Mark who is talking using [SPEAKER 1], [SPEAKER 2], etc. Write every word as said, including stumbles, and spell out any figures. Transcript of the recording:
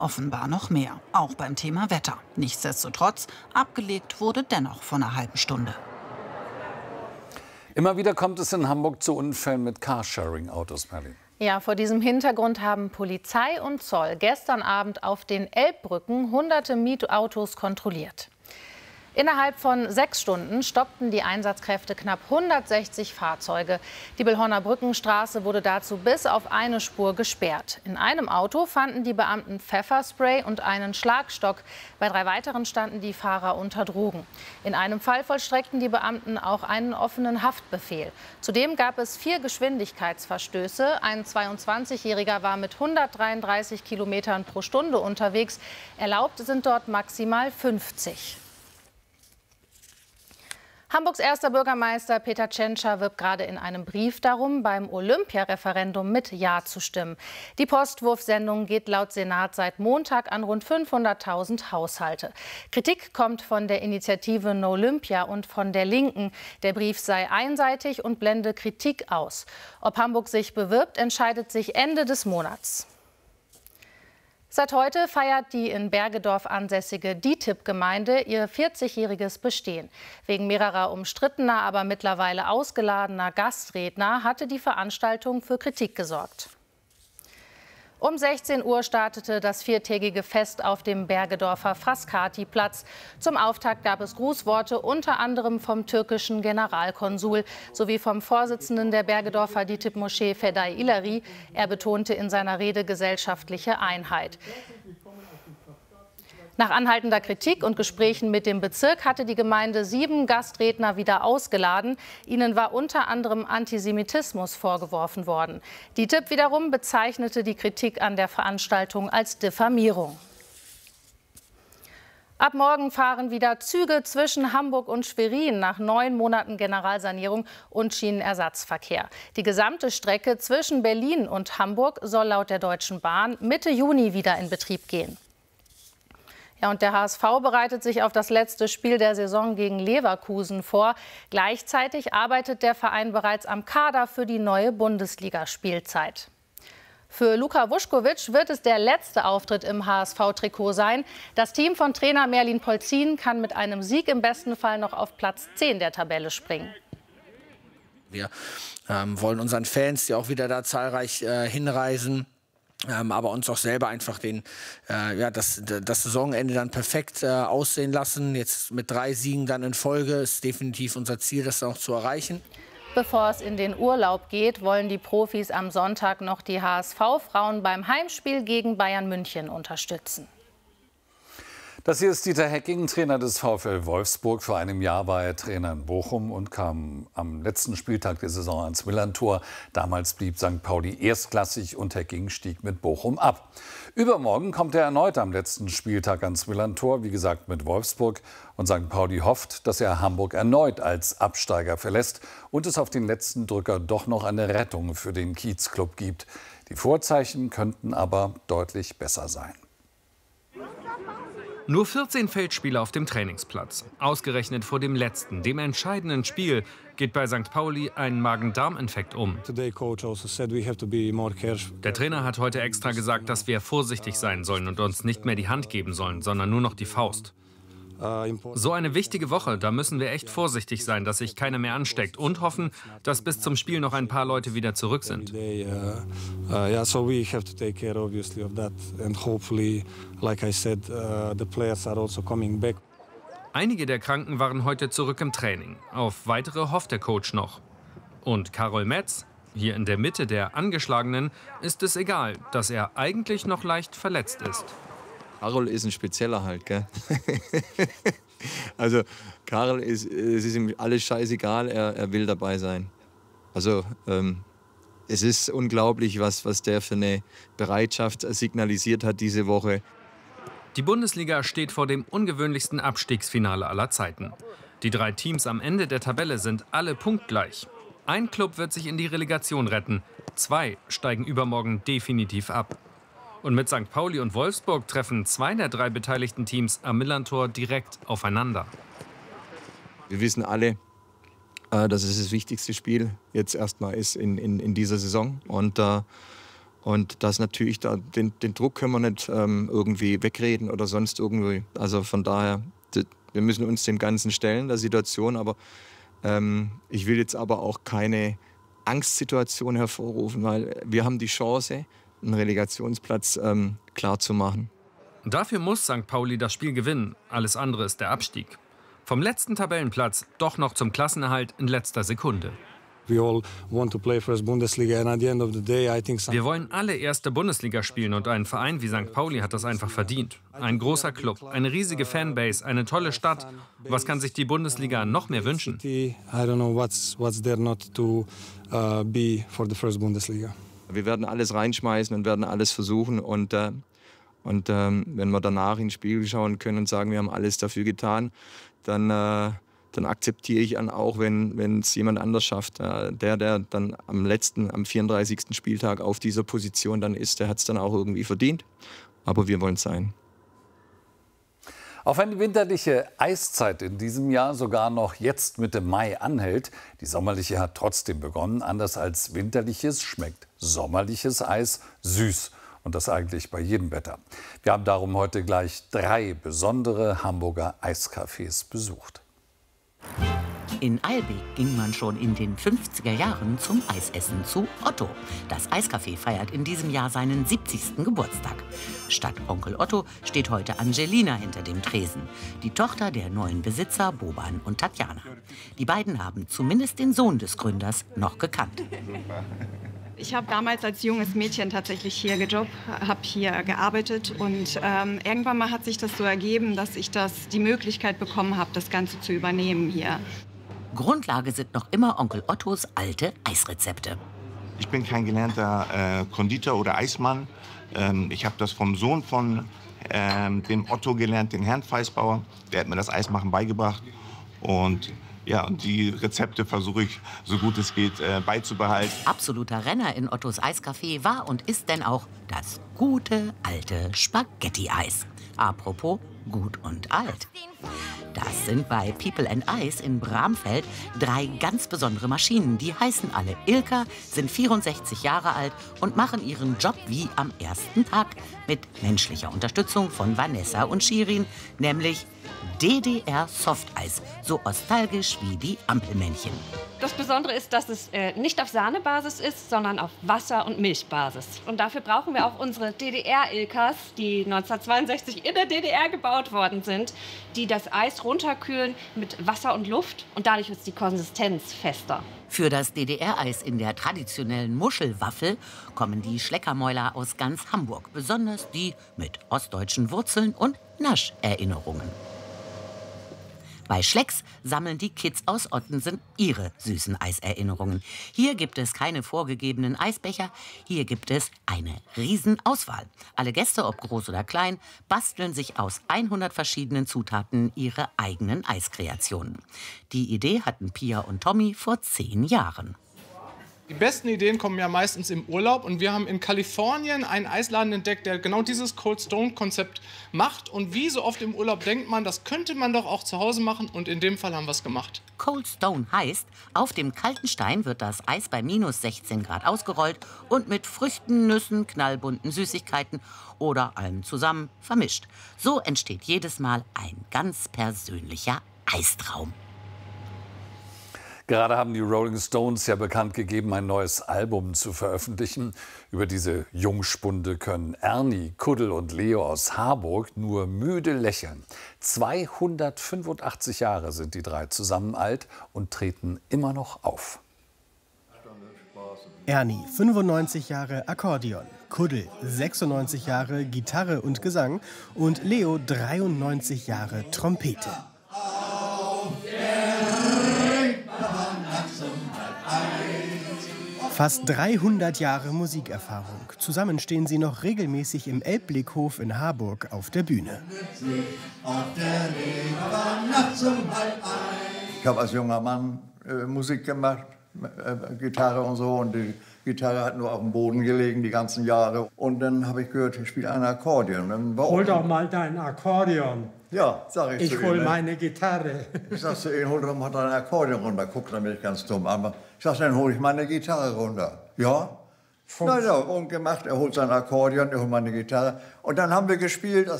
[SPEAKER 1] Offenbar noch mehr, auch beim Thema Wetter. Nichtsdestotrotz, abgelegt wurde dennoch vor einer halben Stunde.
[SPEAKER 2] Immer wieder kommt es in Hamburg zu Unfällen mit Carsharing-Autos, Merlin.
[SPEAKER 3] Ja, vor diesem Hintergrund haben Polizei und Zoll gestern Abend auf den Elbbrücken hunderte Mietautos kontrolliert. Innerhalb von sechs Stunden stoppten die Einsatzkräfte knapp hundertsechzig Fahrzeuge. Die Billhorner Brückenstraße wurde dazu bis auf eine Spur gesperrt. In einem Auto fanden die Beamten Pfefferspray und einen Schlagstock. Bei drei weiteren standen die Fahrer unter Drogen. In einem Fall vollstreckten die Beamten auch einen offenen Haftbefehl. Zudem gab es vier Geschwindigkeitsverstöße. Ein zweiundzwanzigjähriger war mit hundertdreiunddreißig Kilometern pro Stunde unterwegs. Erlaubt sind dort maximal fünfzig. Hamburgs erster Bürgermeister Peter Tschentscher wirbt gerade in einem Brief darum, beim Olympiareferendum mit Ja zu stimmen. Die Postwurfsendung geht laut Senat seit Montag an rund fünfhunderttausend Haushalte. Kritik kommt von der Initiative No Olympia und von der Linken. Der Brief sei einseitig und blende Kritik aus. Ob Hamburg sich bewirbt, entscheidet sich Ende des Monats. Seit heute feiert die in Bergedorf ansässige D I T I B-Gemeinde ihr vierzigjähriges Bestehen. Wegen mehrerer umstrittener, aber mittlerweile ausgeladener Gastredner hatte die Veranstaltung für Kritik gesorgt. Um sechzehn Uhr startete das viertägige Fest auf dem Bergedorfer Frascati-Platz. Zum Auftakt gab es Grußworte unter anderem vom türkischen Generalkonsul sowie vom Vorsitzenden der Bergedorfer D I T I B-Moschee Fedai İleri. Er betonte in seiner Rede gesellschaftliche Einheit. Nach anhaltender Kritik und Gesprächen mit dem Bezirk hatte die Gemeinde sieben Gastredner wieder ausgeladen. Ihnen war unter anderem Antisemitismus vorgeworfen worden. Die D I T I B wiederum bezeichnete die Kritik an der Veranstaltung als Diffamierung. Ab morgen fahren wieder Züge zwischen Hamburg und Schwerin nach neun Monaten Generalsanierung und Schienenersatzverkehr. Die gesamte Strecke zwischen Berlin und Hamburg soll laut der Deutschen Bahn Mitte Juni wieder in Betrieb gehen. Ja, und der H S V bereitet sich auf das letzte Spiel der Saison gegen Leverkusen vor. Gleichzeitig arbeitet der Verein bereits am Kader für die neue Bundesligaspielzeit. Für Luka Vuskovic wird es der letzte Auftritt im H S V-Trikot sein. Das Team von Trainer Merlin Polzin kann mit einem Sieg im besten Fall noch auf Platz zehn der Tabelle springen.
[SPEAKER 4] Wir ähm, wollen unseren Fans, die auch wieder da zahlreich äh, hinreisen, Ähm, aber uns auch selber einfach den, äh, ja, das, das Saisonende dann perfekt äh, aussehen lassen. Jetzt mit drei Siegen dann in Folge ist definitiv unser Ziel, das auch zu erreichen.
[SPEAKER 3] Bevor es in den Urlaub geht, wollen die Profis am Sonntag noch die H S V-Frauen beim Heimspiel gegen Bayern München unterstützen.
[SPEAKER 2] Das hier ist Dieter Hecking, Trainer des VfL Wolfsburg. Vor einem Jahr war er Trainer in Bochum und kam am letzten Spieltag der Saison ans Millerntor. Damals blieb Sankt Pauli erstklassig und Hecking stieg mit Bochum ab. Übermorgen kommt er erneut am letzten Spieltag ans Millerntor, wie gesagt mit Wolfsburg. Und Sankt Pauli hofft, dass er Hamburg erneut als Absteiger verlässt und es auf den letzten Drücker doch noch eine Rettung für den Kiezclub gibt. Die Vorzeichen könnten aber deutlich besser sein.
[SPEAKER 5] Nur vierzehn Feldspieler auf dem Trainingsplatz. Ausgerechnet vor dem letzten, dem entscheidenden Spiel, geht bei Sankt Pauli ein Magen-Darm-Infekt um. Der Trainer hat heute extra gesagt, dass wir vorsichtig sein sollen und uns nicht mehr die Hand geben sollen, sondern nur noch die Faust. So eine wichtige Woche, da müssen wir echt vorsichtig sein, dass sich keiner mehr ansteckt und hoffen, dass bis zum Spiel noch ein paar Leute wieder zurück sind. Einige der Kranken waren heute zurück im Training. Auf weitere hofft der Coach noch. Und Karol Metz, hier in der Mitte der Angeschlagenen, ist es egal, dass er eigentlich noch leicht verletzt ist.
[SPEAKER 6] Karol ist ein Spezieller halt, gell? Also Karol ist, es ist ihm alles scheißegal, er, er will dabei sein. Also ähm, es ist unglaublich, was, was der für eine Bereitschaft signalisiert hat diese Woche.
[SPEAKER 5] Die Bundesliga steht vor dem ungewöhnlichsten Abstiegsfinale aller Zeiten. Die drei Teams am Ende der Tabelle sind alle punktgleich. Ein Klub wird sich in die Relegation retten, zwei steigen übermorgen definitiv ab. Und mit Sankt Pauli und Wolfsburg treffen zwei der drei beteiligten Teams am Millerntor direkt aufeinander.
[SPEAKER 6] Wir wissen alle, dass es das wichtigste Spiel jetzt erstmal ist in, in, in dieser Saison. Und äh, Und das natürlich, da, den, den Druck können wir nicht ähm, irgendwie wegreden oder sonst irgendwie. Also von daher, wir müssen uns dem Ganzen stellen, der Situation. Aber ähm, ich will jetzt aber auch keine Angstsituation hervorrufen, weil wir haben die Chance, einen Relegationsplatz ähm, klar zu machen.
[SPEAKER 5] Dafür muss Sankt Pauli das Spiel gewinnen. Alles andere ist der Abstieg. Vom letzten Tabellenplatz doch noch zum Klassenerhalt in letzter Sekunde.
[SPEAKER 7] Wir wollen alle erste Bundesliga spielen und ein Verein wie Sankt Pauli hat das einfach verdient. Ein großer Club, eine riesige Fanbase, eine tolle Stadt. Was kann sich die Bundesliga noch mehr wünschen? Wir
[SPEAKER 6] werden alles reinschmeißen und werden alles versuchen. Und, äh, und äh, wenn wir danach ins Spiel schauen können und sagen, wir haben alles dafür getan, dann... Äh, dann akzeptiere ich dann auch, wenn es jemand anders schafft. Der, der dann am letzten, am vierunddreißigsten Spieltag auf dieser Position dann ist, der hat es dann auch irgendwie verdient. Aber wir wollen es sein.
[SPEAKER 2] Auch wenn die winterliche Eiszeit in diesem Jahr sogar noch jetzt Mitte Mai anhält, die sommerliche hat trotzdem begonnen. Anders als winterliches schmeckt sommerliches Eis süß. Und das eigentlich bei jedem Wetter. Wir haben darum heute gleich drei besondere Hamburger Eiscafés besucht.
[SPEAKER 8] In Eilbek ging man schon in den fünfziger Jahren zum Eisessen zu Otto. Das Eiscafé feiert in diesem Jahr seinen siebzigsten Geburtstag. Statt Onkel Otto steht heute Angelina hinter dem Tresen, die Tochter der neuen Besitzer Boban und Tatjana. Die beiden haben zumindest den Sohn des Gründers noch gekannt.
[SPEAKER 9] Ich habe damals als junges Mädchen tatsächlich hier gejobbt, habe hier gearbeitet und ähm, irgendwann mal hat sich das so ergeben, dass ich das, die Möglichkeit bekommen habe, das Ganze zu übernehmen hier.
[SPEAKER 8] Grundlage sind noch immer Onkel Ottos alte Eisrezepte.
[SPEAKER 10] Ich bin kein gelernter äh, Konditor oder Eismann. Ähm, ich habe das vom Sohn von ähm, dem Otto gelernt, den Herrn Feisbauer. Der hat mir das Eismachen beigebracht. Und ja, und die Rezepte versuche ich, so gut es geht, äh, beizubehalten.
[SPEAKER 8] Absoluter Renner in Ottos Eiscafé war und ist denn auch das gute alte Spaghetti-Eis. Apropos gut und alt. Das sind bei People and Ice in Bramfeld drei ganz besondere Maschinen. Die heißen alle Ilka, sind vierundsechzig Jahre alt und machen ihren Job wie am ersten Tag mit menschlicher Unterstützung von Vanessa und Shirin, nämlich D D R Softeis, so nostalgisch wie die Ampelmännchen.
[SPEAKER 11] Das Besondere ist, dass es äh, nicht auf Sahnebasis ist, sondern auf Wasser- und Milchbasis. Und dafür brauchen wir auch unsere D D R-Ilkas, die neunzehnhundertzweiundsechzig in der D D R gebaut worden sind, die das Eis runterkühlen mit Wasser und Luft. Und dadurch ist die Konsistenz fester.
[SPEAKER 8] Für das D D R-Eis in der traditionellen Muschelwaffel kommen die Schleckermäuler aus ganz Hamburg. Besonders die mit ostdeutschen Wurzeln und Nascherinnerungen. Bei Schlecks sammeln die Kids aus Ottensen ihre süßen Eiserinnerungen. Hier gibt es keine vorgegebenen Eisbecher, hier gibt es eine Riesenauswahl. Alle Gäste, ob groß oder klein, basteln sich aus hundert verschiedenen Zutaten ihre eigenen Eiskreationen. Die Idee hatten Pia und Tommy vor zehn Jahren.
[SPEAKER 12] Die besten Ideen kommen ja meistens im Urlaub und wir haben in Kalifornien einen Eisladen entdeckt, der genau dieses Cold Stone Konzept macht. Und wie so oft im Urlaub denkt man, das könnte man doch auch zu Hause machen und in dem Fall haben wir es gemacht.
[SPEAKER 8] Cold Stone heißt, auf dem kalten Stein wird das Eis bei minus sechzehn Grad ausgerollt und mit Früchten, Nüssen, knallbunten Süßigkeiten oder allem zusammen vermischt. So entsteht jedes Mal ein ganz persönlicher Eistraum.
[SPEAKER 2] Gerade haben die Rolling Stones ja bekannt gegeben, ein neues Album zu veröffentlichen. Über diese Jungspunde können Ernie, Kuddel und Leo aus Harburg nur müde lächeln. zweihundertfünfundachtzig Jahre sind die drei zusammen alt und treten immer noch auf.
[SPEAKER 13] Ernie, fünfundneunzig Jahre Akkordeon, Kuddel, sechsundneunzig Jahre Gitarre und Gesang und Leo, dreiundneunzig Jahre Trompete. Fast dreihundert Jahre Musikerfahrung. Zusammen stehen sie noch regelmäßig im Elbblickhof in Harburg auf der Bühne.
[SPEAKER 14] Ich habe als junger Mann äh, Musik gemacht, äh, Gitarre und so. Und die Gitarre hat nur auf dem Boden gelegen die ganzen Jahre. Und dann habe ich gehört, ich spiele ein Akkordeon. Dann
[SPEAKER 15] hol doch mal dein Akkordeon.
[SPEAKER 14] Ja, sag ich, ich zu ihm.
[SPEAKER 15] Ich hol
[SPEAKER 14] ne?
[SPEAKER 15] meine Gitarre.
[SPEAKER 14] Ich sag zu ihm, hol doch mal dein Akkordeon runter. Guckt er mich ganz dumm an. Ich sag, dann hol ich meine Gitarre runter. Ja, Na ja, und gemacht, er holt sein Akkordeon, er holt meine Gitarre. Und dann haben wir gespielt,